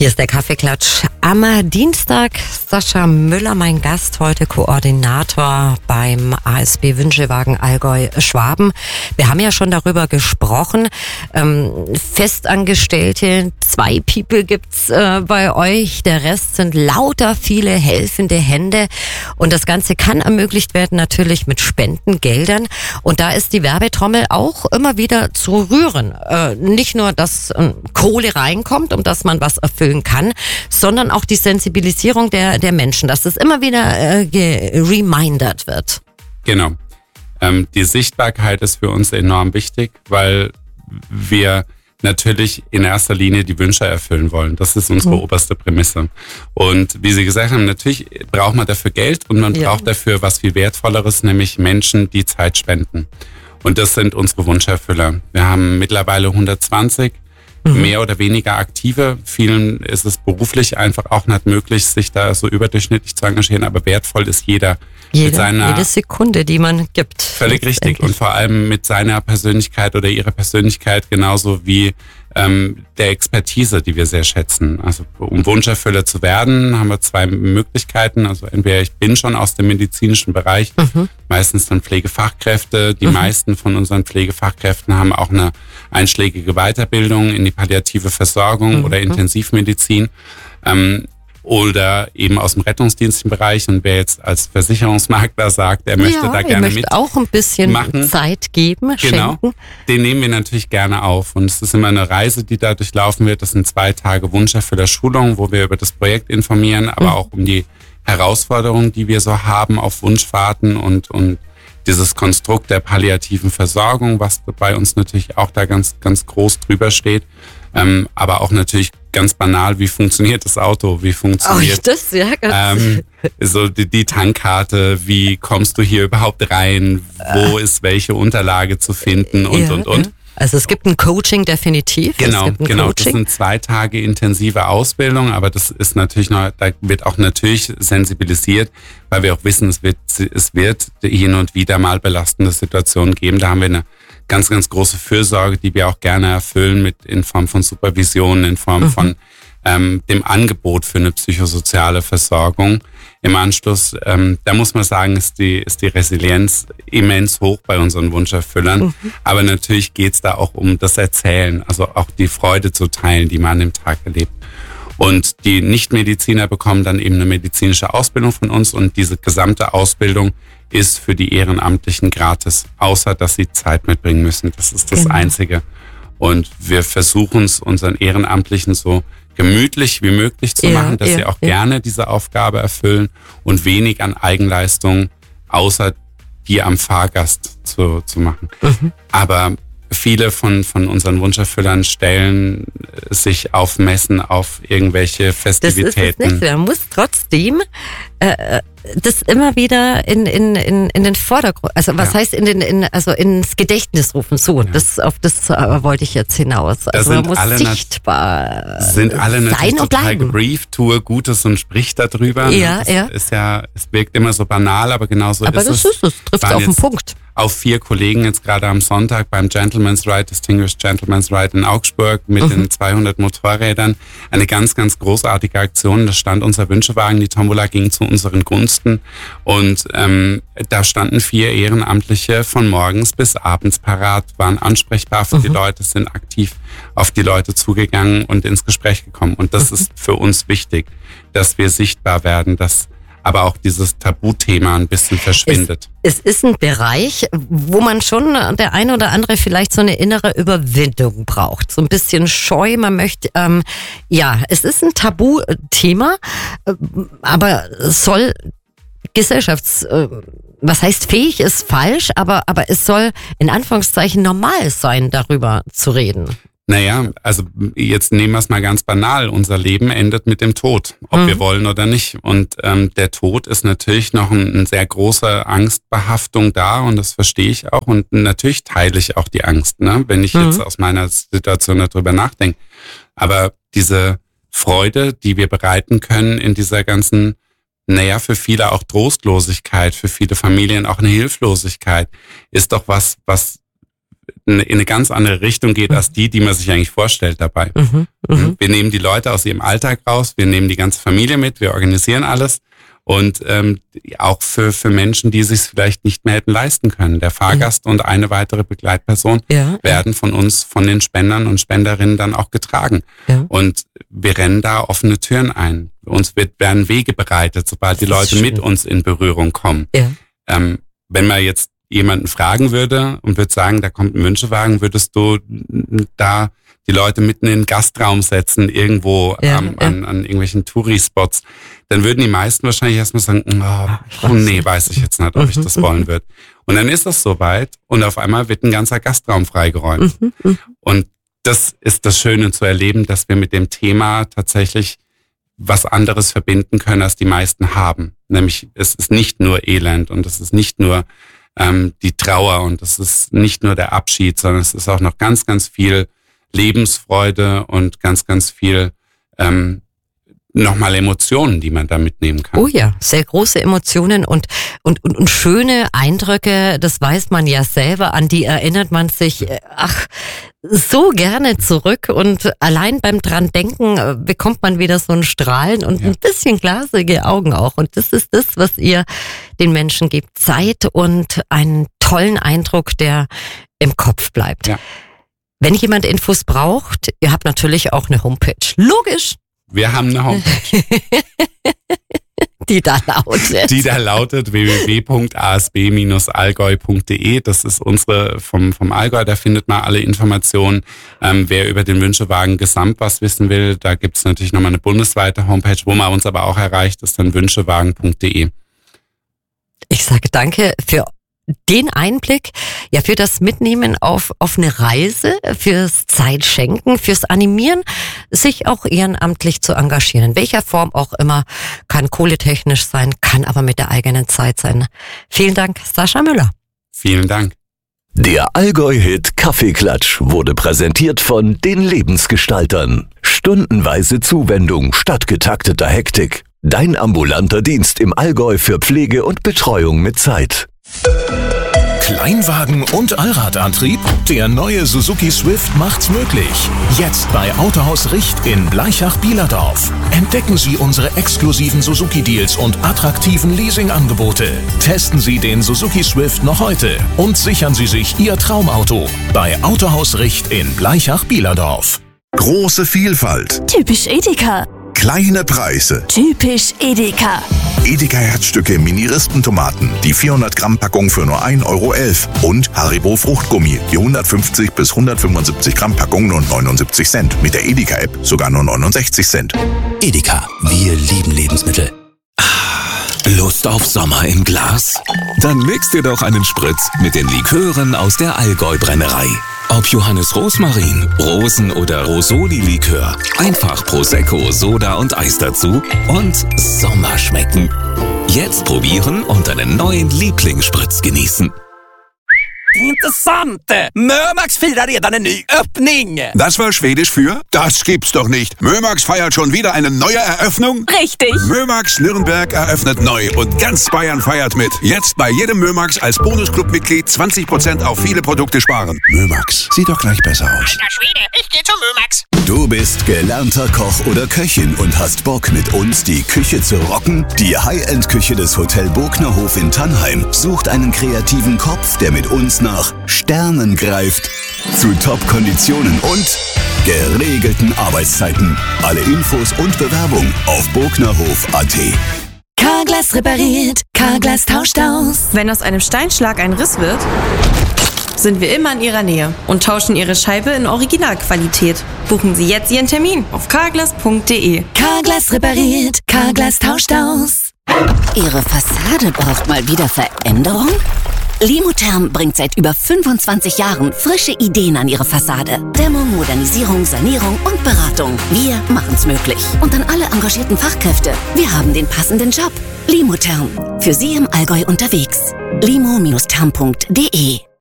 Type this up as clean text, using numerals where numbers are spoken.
Hier ist der Kaffeeklatsch am Dienstag. Sascha Müller, mein Gast, heute Koordinator beim ASB Wünschewagen Allgäu-Schwaben. Wir haben ja schon darüber gesprochen. Festangestellte, 2 People gibt's bei euch. Der Rest sind lauter viele helfende Hände. Und das Ganze kann ermöglicht werden natürlich mit Spendengeldern. Und da ist die Werbetrommel auch immer wieder zu rühren. Nicht nur, dass Kohle reinkommt, um dass man was erfüllen kann, sondern auch die Sensibilisierung der Menschen, dass das immer wieder geremindert wird. Genau. Die Sichtbarkeit ist für uns enorm wichtig, weil wir natürlich in erster Linie die Wünsche erfüllen wollen. Das ist unsere oberste Prämisse. Und wie Sie gesagt haben, natürlich braucht man dafür Geld und man braucht dafür was viel Wertvolleres, nämlich Menschen, die Zeit spenden. Und das sind unsere Wunscherfüller. Wir haben mittlerweile 120 mehr oder weniger aktive. Vielen ist es beruflich einfach auch nicht möglich, sich da so überdurchschnittlich zu engagieren, aber wertvoll ist jede Sekunde, die man gibt. Völlig richtig. Und vor allem mit seiner Persönlichkeit oder ihrer Persönlichkeit genauso wie der Expertise, die wir sehr schätzen. Also um Wunscherfüller zu werden, haben wir 2 Möglichkeiten. Also entweder ich bin schon aus dem medizinischen Bereich, meistens dann Pflegefachkräfte. Die meisten von unseren Pflegefachkräften haben auch eine einschlägige Weiterbildung in die palliative Versorgung oder Intensivmedizin. Oder eben aus dem rettungsdienstlichen Bereich. Und wer jetzt als Versicherungsmakler sagt, er möchte da gerne mit auch ein bisschen Zeit geben, genau, schenken. Den nehmen wir natürlich gerne auf. Und es ist immer eine Reise, die da durchlaufen wird. Das sind 2 Tage Wunscherfüller-Schulung, wo wir über das Projekt informieren, aber auch um die Herausforderungen, die wir so haben auf Wunschfahrten und dieses Konstrukt der palliativen Versorgung, was bei uns natürlich auch da ganz, ganz groß drüber steht. Aber auch natürlich ganz banal, wie funktioniert das Auto, wie funktioniert so die Tankkarte, wie kommst du hier überhaupt rein, wo ist welche Unterlage zu finden und. Also es gibt ein Coaching definitiv. Genau, das sind 2 Tage intensive Ausbildung, aber das ist natürlich noch, da wird auch natürlich sensibilisiert, weil wir auch wissen, es wird hin und wieder mal belastende Situationen geben. Da haben wir eine ganz, ganz große Fürsorge, die wir auch gerne erfüllen in Form von Supervision, in Form von dem Angebot für eine psychosoziale Versorgung. Im Anschluss, da muss man sagen, ist die Resilienz immens hoch bei unseren Wunscherfüllern. Aber natürlich geht's da auch um das Erzählen, also auch die Freude zu teilen, die man an dem Tag erlebt. Und die Nichtmediziner bekommen dann eben eine medizinische Ausbildung von uns und diese gesamte Ausbildung ist für die Ehrenamtlichen gratis, außer dass sie Zeit mitbringen müssen. Das ist das Einzige. Und wir versuchen es unseren Ehrenamtlichen so gemütlich wie möglich zu machen, dass sie auch gerne diese Aufgabe erfüllen und wenig an Eigenleistung, außer die am Fahrgast zu machen. Aber viele von unseren Wunscherfüllern stellen sich auf Messen, auf irgendwelche Festivitäten. Das ist es nicht. Man muss trotzdem das immer wieder in den Vordergrund, also was heißt ins Gedächtnis rufen. So, auf das wollte ich jetzt hinaus. Also man muss sichtbar sind alle natürlich total gebrieft, tue Gutes und sprich darüber. Es wirkt immer so banal, aber genauso ist es. Aber es trifft auf den Punkt. Auf 4 Kollegen jetzt gerade am Sonntag beim Gentleman's Ride, Distinguished Gentleman's Ride in Augsburg mit den 200 Motorrädern. Eine ganz, ganz großartige Aktion. Da stand unser Wünschewagen, die Tombola ging zu unseren Gunsten und da standen 4 Ehrenamtliche von morgens bis abends parat, waren ansprechbar für die Leute, sind aktiv auf die Leute zugegangen und ins Gespräch gekommen. Und das ist für uns wichtig, dass wir sichtbar werden, dass aber auch dieses Tabuthema ein bisschen verschwindet. Es ist ein Bereich, wo man schon der eine oder andere vielleicht so eine innere Überwindung braucht. So ein bisschen scheu, man möchte, es ist ein Tabuthema, aber es soll was heißt fähig ist falsch, aber es soll in Anführungszeichen normal sein, darüber zu reden. Naja, also jetzt nehmen wir es mal ganz banal. Unser Leben endet mit dem Tod, ob wir wollen oder nicht. Und der Tod ist natürlich noch eine sehr große Angstbehaftung da und das verstehe ich auch. Und natürlich teile ich auch die Angst, ne? Wenn ich jetzt aus meiner Situation darüber nachdenke. Aber diese Freude, die wir bereiten können in dieser ganzen, für viele auch Trostlosigkeit, für viele Familien auch eine Hilflosigkeit, ist doch was in eine ganz andere Richtung geht als die man sich eigentlich vorstellt dabei. Wir nehmen die Leute aus ihrem Alltag raus, wir nehmen die ganze Familie mit, wir organisieren alles. Und auch für Menschen, die es sich vielleicht nicht mehr hätten leisten können. Der Fahrgast und eine weitere Begleitperson werden von uns, von den Spendern und Spenderinnen dann auch getragen. Ja. Und wir rennen da offene Türen ein. Uns werden Wege bereitet, sobald die Leute mit uns in Berührung kommen. Ja. Wenn man jetzt jemanden fragen würde und würde sagen, da kommt ein Wünschewagen, würdest du da die Leute mitten in den Gastraum setzen, irgendwo an irgendwelchen Touri-Spots, dann würden die meisten wahrscheinlich erstmal sagen, nee, weiß ich jetzt nicht, ob ich das wollen würde. Und dann ist das soweit und auf einmal wird ein ganzer Gastraum freigeräumt. Und das ist das Schöne zu erleben, dass wir mit dem Thema tatsächlich was anderes verbinden können, als die meisten haben. Nämlich, es ist nicht nur Elend und es ist nicht nur die Trauer und es ist nicht nur der Abschied, sondern es ist auch noch ganz, ganz viel Lebensfreude und ganz, ganz viel nochmal Emotionen, die man da mitnehmen kann. Oh ja, sehr große Emotionen und schöne Eindrücke, das weiß man ja selber, an die erinnert man sich, so gerne zurück und allein beim dran denken bekommt man wieder so ein Strahlen und ein bisschen glasige Augen auch. Und das ist das, was ihr den Menschen gebt. Zeit und einen tollen Eindruck, der im Kopf bleibt. Ja. Wenn jemand Infos braucht, ihr habt natürlich auch eine Homepage. Logisch. Wir haben eine Homepage. Die da lautet www.asb-allgäu.de. Das ist unsere vom Allgäu, da findet man alle Informationen. Wer über den Wünschewagen gesamt was wissen will, da gibt es natürlich nochmal eine bundesweite Homepage, wo man uns aber auch erreicht, ist dann wünschewagen.de. Ich sage danke für den Einblick, ja, für das Mitnehmen auf eine Reise, fürs Zeitschenken, fürs Animieren, sich auch ehrenamtlich zu engagieren. In welcher Form auch immer, kann kohletechnisch sein, kann aber mit der eigenen Zeit sein. Vielen Dank, Sascha Müller. Vielen Dank. Der Allgäu-Hit Kaffeeklatsch wurde präsentiert von den Lebensgestaltern. Stundenweise Zuwendung statt getakteter Hektik. Dein ambulanter Dienst im Allgäu für Pflege und Betreuung mit Zeit. Kleinwagen und Allradantrieb? Der neue Suzuki Swift macht's möglich. Jetzt bei Autohaus Richt in Blaichach-Bielerdorf. Entdecken Sie unsere exklusiven Suzuki-Deals und attraktiven Leasingangebote. Testen Sie den Suzuki Swift noch heute und sichern Sie sich Ihr Traumauto bei Autohaus Richt in Blaichach-Bielerdorf. Große Vielfalt. Typisch Edeka. Kleine Preise. Typisch Edeka. Edeka Herzstücke Mini-Rispentomaten, die 400 Gramm Packung für nur 1,11 € und Haribo Fruchtgummi, die 150 bis 175 Gramm Packung nur 79 Cent. Mit der Edeka App sogar nur 69 Cent. Edeka, wir lieben Lebensmittel. Lust auf Sommer im Glas? Dann mix dir doch einen Spritz mit den Likören aus der Allgäu-Brennerei. Ob Johannes Rosmarin, Rosen- oder Rosoli-Likör, einfach Prosecco, Soda und Eis dazu und Sommer schmecken. Jetzt probieren und einen neuen Lieblingsspritz genießen. Intressant! Mömax firar redan en ny öppning! Das war Schwedisch für? Das gibt's doch nicht. Mömax feiert schon wieder eine neue Eröffnung? Richtig! Mömax Nürnberg eröffnet neu und ganz Bayern feiert mit. Jetzt bei jedem Mömax als Bonusclub-Mitglied 20% auf viele Produkte sparen. Mömax, sieht doch gleich besser aus. Alter Schwede, ich geh zu Mömax! Du bist gelernter Koch oder Köchin und hast Bock, mit uns die Küche zu rocken? Die High-End-Küche des Hotel Bognerhof in Tannheim sucht einen kreativen Kopf, der mit uns nach Sternen greift. Zu Top-Konditionen und geregelten Arbeitszeiten. Alle Infos und Bewerbung auf bognerhof.at. Carglass repariert, Carglass tauscht aus. Wenn aus einem Steinschlag ein Riss wird, sind wir immer in Ihrer Nähe und tauschen Ihre Scheibe in Originalqualität. Buchen Sie jetzt Ihren Termin auf carglass.de. Carglass repariert, Carglass tauscht aus. Ihre Fassade braucht mal wieder Veränderung? Limotherm bringt seit über 25 Jahren frische Ideen an Ihre Fassade. Dämmung, Modernisierung, Sanierung und Beratung. Wir machen's möglich. Und an alle engagierten Fachkräfte. Wir haben den passenden Job. Limotherm. Für Sie im Allgäu unterwegs. limo-therm.de